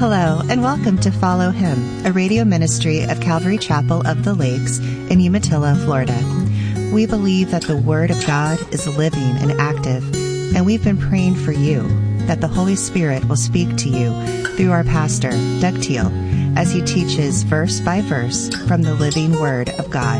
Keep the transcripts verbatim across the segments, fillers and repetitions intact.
Hello, and welcome to Follow Him, a radio ministry of Calvary Chapel of the Lakes in Umatilla, Florida. We believe that the Word of God is living and active, and we've been praying for you that the Holy Spirit will speak to you through our pastor, Doug Teal, as he teaches verse by verse from the living Word of God.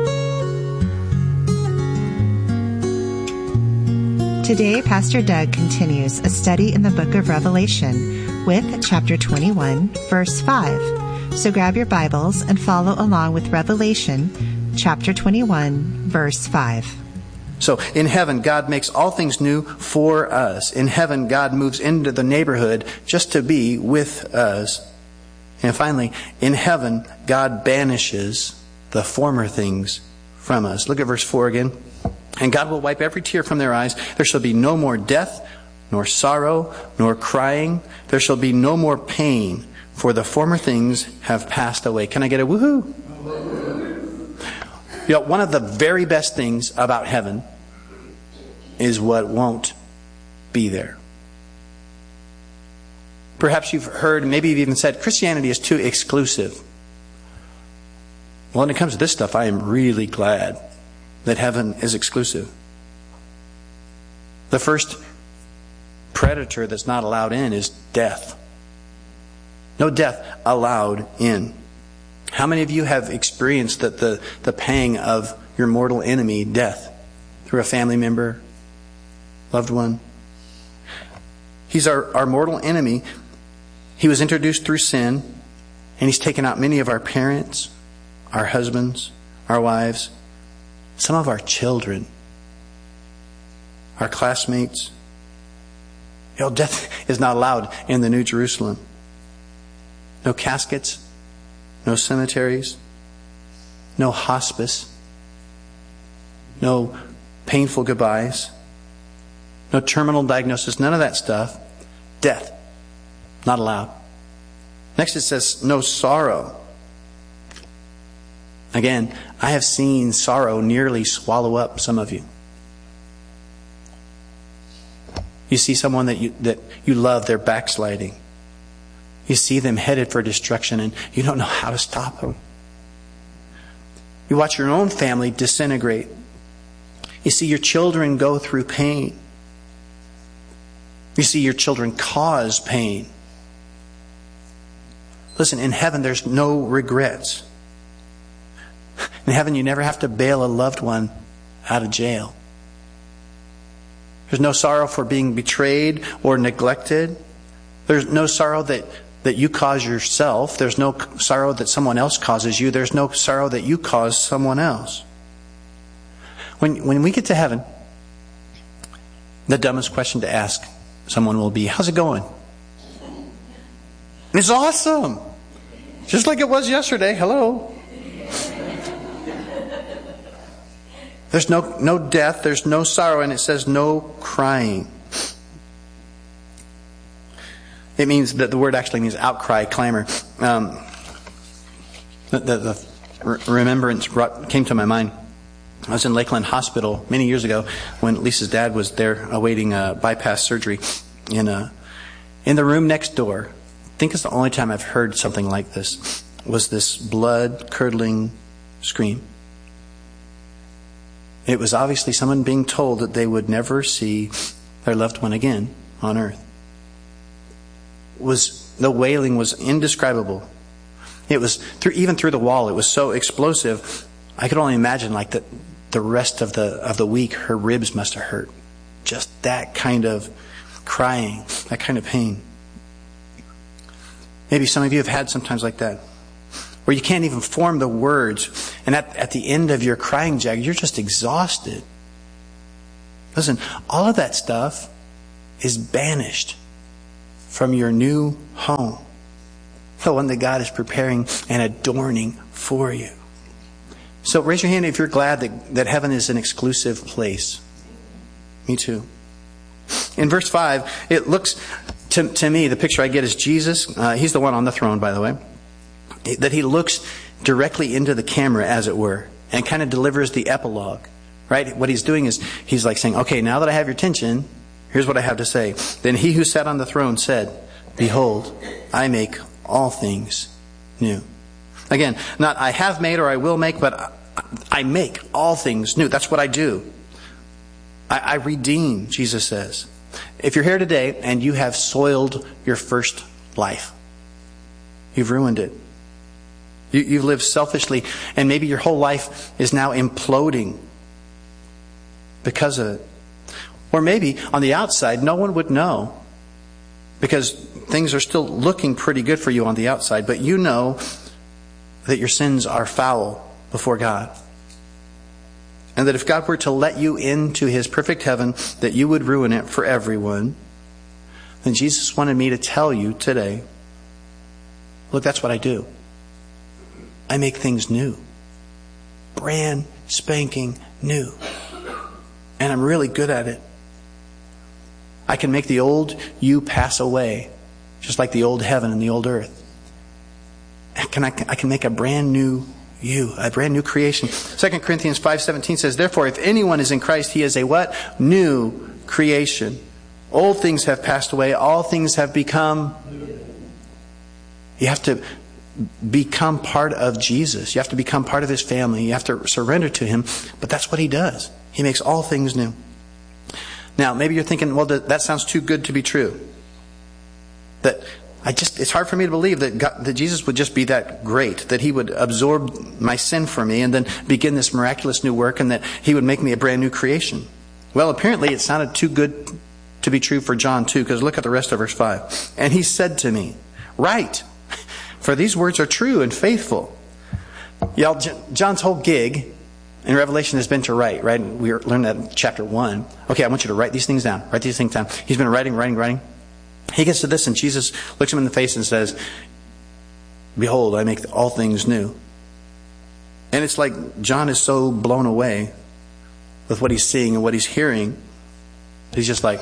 Today, Pastor Doug continues a study in the book of Revelation with chapter twenty-one, verse five. So grab your Bibles and follow along with Revelation chapter twenty-one, verse five. So in heaven, God makes all things new for us. In heaven, God moves into the neighborhood just to be with us. And finally, in heaven, God banishes the former things from us. Look at verse four again. And God will wipe every tear from their eyes. There shall be no more death, nor sorrow, nor crying. There shall be no more pain, for the former things have passed away. Can I get a woohoo? You know, one of the very best things about heaven is what won't be there. Perhaps you've heard, maybe you've even said, Christianity is too exclusive. Well, when it comes to this stuff, I am really glad that heaven is exclusive. The first predator that's not allowed in is death. No death allowed in. How many of you have experienced the, the, the pang of your mortal enemy, death, through a family member, loved one? He's our, our mortal enemy. He was introduced through sin, and he's taken out many of our parents, our husbands, our wives, some of our children, our classmates. You know, death is not allowed in the New Jerusalem. No caskets, no cemeteries, no hospice, no painful goodbyes, no terminal diagnosis, none of that stuff. Death, not allowed. Next it says no sorrow. Again, I have seen sorrow nearly swallow up some of you. You see someone that you that you love, they're backsliding. You see them headed for destruction and you don't know how to stop them. You watch your own family disintegrate. You see your children go through pain. You see your children cause pain. Listen, in heaven there's no regrets. In heaven you never have to bail a loved one out of jail. There's no sorrow for being betrayed or neglected. There's no sorrow that, that you cause yourself. There's no sorrow that someone else causes you. There's no sorrow that you cause someone else. When, when we get to heaven, the dumbest question to ask someone will be, how's it going? It's awesome. Just like it was yesterday. Hello. There's no, no death, there's no sorrow, and it says no crying. It means that the word actually means outcry, clamor. Um, the, the, the remembrance brought, came to my mind. I was in Lakeland Hospital many years ago when Lisa's dad was there awaiting a bypass surgery. In, a, in the room next door, I think it's the only time I've heard something like this, was this blood-curdling scream. It was obviously someone being told that they would never see their loved one again on earth. It was the wailing was indescribable. It was through, even through the wall. It was so explosive. I could only imagine like the the rest of the of the week her ribs must have hurt. Just that kind of crying, that kind of pain. Maybe some of you have had sometimes like that, where you can't even form the words, and at, at the end of your crying jag, you're just exhausted. Listen, all of that stuff is banished from your new home, the one that God is preparing and adorning for you. So raise your hand if you're glad that, that heaven is an exclusive place. Me too. In verse five, it looks, to, to me, the picture I get is Jesus. Uh, he's the one on the throne, by the way. That he looks directly into the camera, as it were, and kind of delivers the epilogue, right? What he's doing is he's like saying, okay, now that I have your attention, here's what I have to say. Then he who sat on the throne said, Behold, I make all things new. Again, not I have made or I will make, but I make all things new. That's what I do. I, I redeem, Jesus says. If you're here today and you have soiled your first life, you've ruined it. You, you've lived selfishly, and maybe your whole life is now imploding because of it. Or maybe on the outside, no one would know because things are still looking pretty good for you on the outside, but you know that your sins are foul before God. And that if God were to let you into His perfect heaven, that you would ruin it for everyone. Then Jesus wanted me to tell you today, look, that's what I do. I make things new. Brand spanking new. And I'm really good at it. I can make the old you pass away, just like the old heaven and the old earth. Can I, I can make a brand new you, a brand new creation. Second Corinthians five seventeen says, therefore, if anyone is in Christ, he is a what? New creation. Old things have passed away. All things have become. You have to become part of Jesus. You have to become part of His family. You have to surrender to Him. But that's what He does. He makes all things new. Now, maybe you're thinking, well, that sounds too good to be true. That I just, it's hard for me to believe that God, that Jesus would just be that great, that He would absorb my sin for me and then begin this miraculous new work, and that He would make me a brand new creation. Well, apparently it sounded too good to be true for John too, because look at the rest of verse five. And He said to me, write, for these words are true and faithful. Y'all, John's whole gig in Revelation has been to write, right? We learned that in chapter one. Okay, I want you to write these things down. Write these things down. He's been writing, writing, writing. He gets to this, and Jesus looks him in the face and says, behold, I make all things new. And it's like John is so blown away with what he's seeing and what he's hearing. He's just like,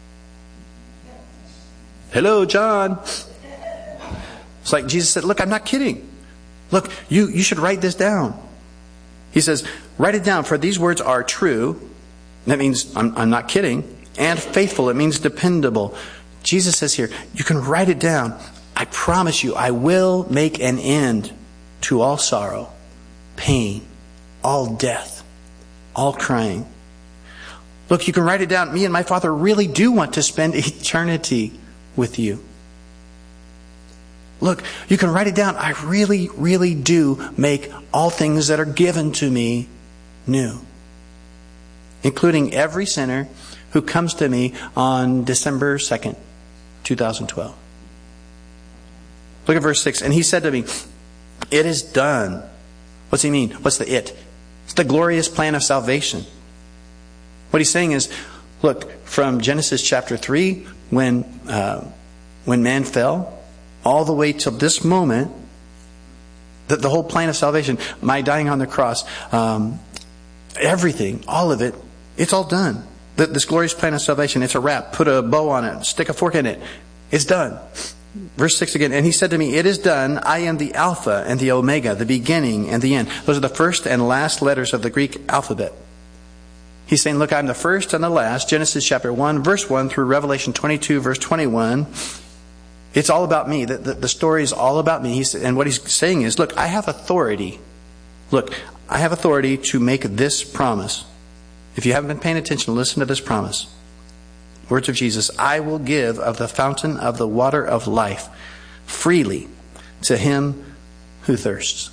hello, John. It's like Jesus said, look, I'm not kidding. Look, you, you should write this down. He says, write it down, for these words are true. That means I'm, I'm not kidding. And faithful. It means dependable. Jesus says here, you can write it down. I promise you, I will make an end to all sorrow, pain, all death, all crying. Look, you can write it down. Me and my Father really do want to spend eternity with you. Look, you can write it down. I really, really do make all things that are given to me new, including every sinner who comes to me on December second, twenty twelve. Look at verse six. And He said to me, it is done. What's He mean? What's the it? It's the glorious plan of salvation. What He's saying is, look, from Genesis chapter three, when uh, when man fell, all the way till this moment, the, the whole plan of salvation, my dying on the cross, um, everything, all of it, it's all done. The, this glorious plan of salvation, it's a wrap. Put a bow on it. Stick a fork in it. It's done. Verse six again. And He said to me, it is done. I am the Alpha and the Omega, the beginning and the end. Those are the first and last letters of the Greek alphabet. He's saying, look, I'm the first and the last. Genesis chapter one, verse one through Revelation twenty-two, verse twenty-one. It's all about me. The, the, the story is all about me. He's, and what He's saying is, look, I have authority. Look, I have authority to make this promise. If you haven't been paying attention, listen to this promise. Words of Jesus. I will give of the fountain of the water of life freely to him who thirsts.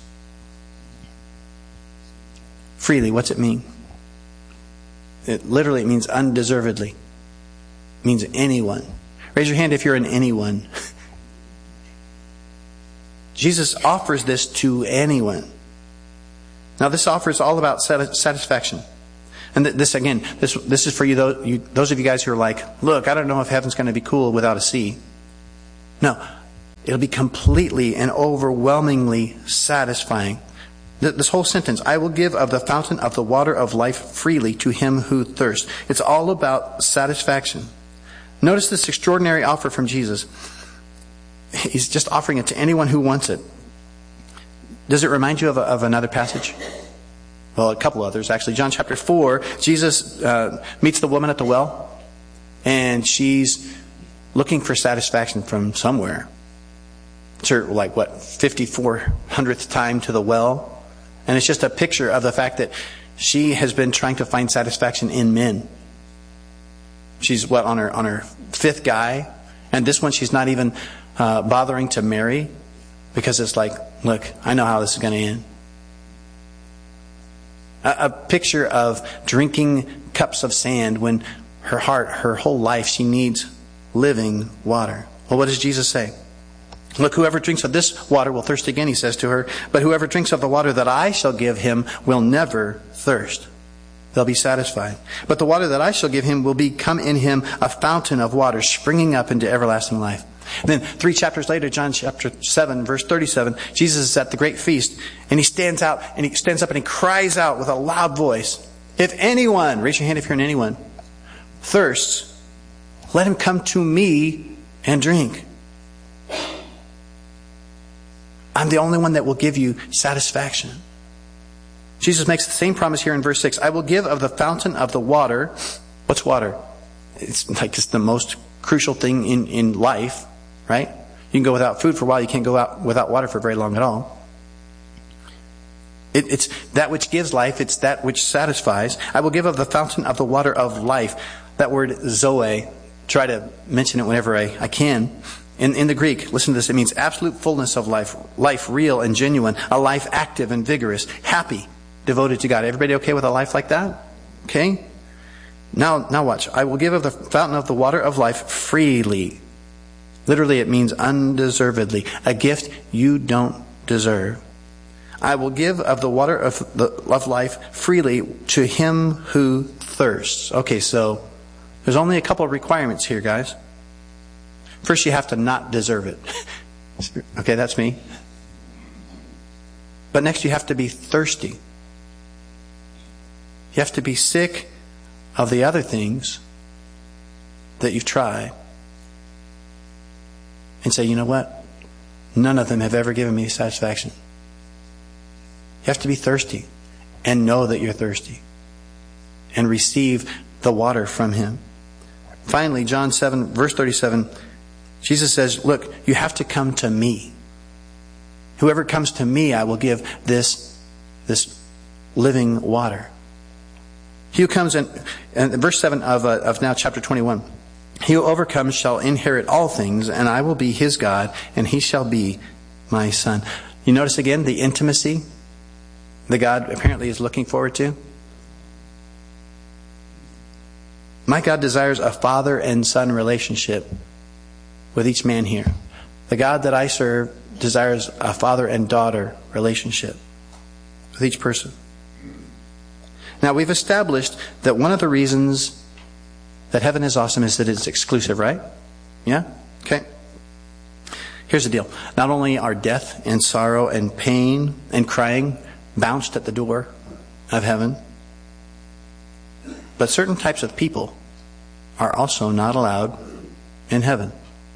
Freely, what's it mean? It literally means undeservedly. It means anyone. Raise your hand if you're an anyone. Jesus offers this to anyone. Now this offer is all about satisfaction. And this, again, this this is for you those, you, those of you guys who are like, look, I don't know if heaven's going to be cool without a sea. No, it'll be completely and overwhelmingly satisfying. This whole sentence, I will give of the fountain of the water of life freely to him who thirsts. It's all about satisfaction. Notice this extraordinary offer from Jesus. He's just offering it to anyone who wants it. Does it remind you of, a, of another passage? Well, a couple others, actually. John chapter four, Jesus uh, meets the woman at the well, and she's looking for satisfaction from somewhere. It's her, like, what, fifty-four hundredth time to the well. And it's just a picture of the fact that she has been trying to find satisfaction in men. She's, what, on her on her fifth guy. And this one she's not even uh, bothering to marry. Because it's like, look, I know how this is going to end. A, a picture of drinking cups of sand when her heart, her whole life, she needs living water. Well, what does Jesus say? Look, whoever drinks of this water will thirst again, he says to her. But whoever drinks of the water that I shall give him will never thirst. They'll be satisfied. But the water that I shall give him will become in him a fountain of water springing up into everlasting life. And then three chapters later, John chapter seven, verse thirty-seven, Jesus is at the great feast, and he stands out, and he stands up and he cries out with a loud voice, if anyone, raise your hand if you're an anyone, thirsts, let him come to me and drink. I'm the only one that will give you satisfaction. Jesus makes the same promise here in verse six. I will give of the fountain of the water. What's water? It's like it's the most crucial thing in, in life, right? You can go without food for a while. You can't go out without water for very long at all. It, it's that which gives life. It's that which satisfies. I will give of the fountain of the water of life. That word Zoe, try to mention it whenever I, I can. In, in the Greek, listen to this, it means absolute fullness of life, life real and genuine, a life active and vigorous, happy, devoted to God. Everybody okay with a life like that? Okay? Now, now watch. I will give of the fountain of the water of life freely. Literally, it means undeservedly. A gift you don't deserve. I will give of the water of, the, of life freely to him who thirsts. Okay, so there's only a couple of requirements here, guys. First, you have to not deserve it. Okay, that's me. But next, you have to be thirsty. You have to be sick of the other things that you've tried and say, you know what? None of them have ever given me satisfaction. You have to be thirsty and know that you're thirsty and receive the water from him. Finally, John seven, verse thirty-seven, Jesus says, look, you have to come to me. Whoever comes to me, I will give this, this living water. He who comes in, in verse seven of, uh, of now chapter twenty-one, he who overcomes shall inherit all things, and I will be his God, and he shall be my son. You notice again the intimacy that God apparently is looking forward to? My God desires a father and son relationship with each man here. The God that I serve desires a father and daughter relationship with each person. Now, we've established that one of the reasons that heaven is awesome is that it's exclusive, right? Yeah? Okay. Here's the deal. Not only are death and sorrow and pain and crying bounced at the door of heaven, but certain types of people are also not allowed in heaven.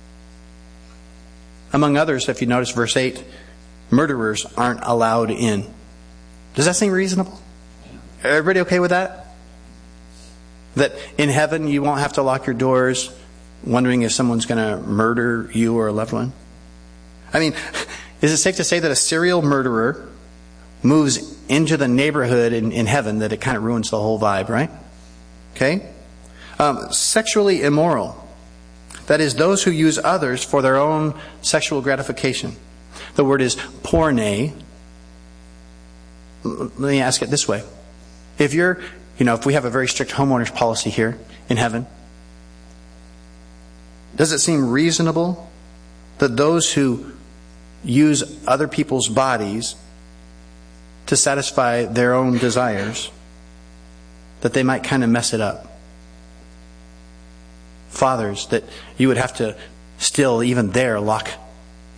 Among others, if you notice verse eight, murderers aren't allowed in. Does that seem reasonable? Everybody okay with that? That in heaven you won't have to lock your doors wondering if someone's going to murder you or a loved one? I mean, is it safe to say that a serial murderer moves into the neighborhood in, in heaven that it kind of ruins the whole vibe, right? Okay? Um, sexually immoral. That is, those who use others for their own sexual gratification. The word is porne. Let me ask it this way. If you're, you know, if we have a very strict homeowners policy here in heaven, does it seem reasonable that those who use other people's bodies to satisfy their own desires, that they might kind of mess it up? Fathers, that you would have to still, even there, lock